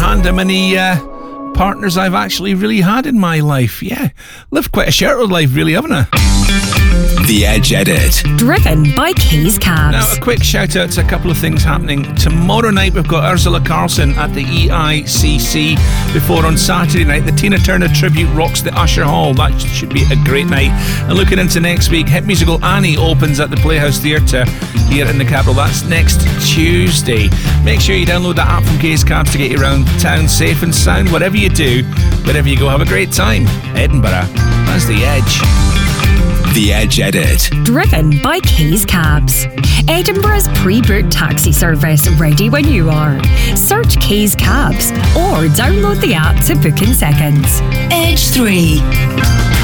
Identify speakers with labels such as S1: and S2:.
S1: and how many partners I've actually really had in my life. Yeah, lived quite a sheltered life, really, haven't I?
S2: The Edge Edit.
S3: Driven by Keys Cabs.
S1: Now, a quick shout out to a couple of things happening. Tomorrow night we've got Ursula Carlson at the EICC. Before on Saturday night, the Tina Turner tribute rocks the Usher Hall. That should be a great night. And looking into next week, hit musical Annie opens at the Playhouse Theatre here in the capital. That's next Tuesday. Make sure you download the app from Keys Cabs to get you around town safe and sound. Whatever you do, wherever you go, have a great time. Edinburgh, that's The Edge.
S2: The Edge Edit.
S3: Driven by Keys Cabs. Edinburgh's pre-booked taxi service, ready when you are. Search Keys Cabs or download the app to book in seconds.
S4: Edge 3.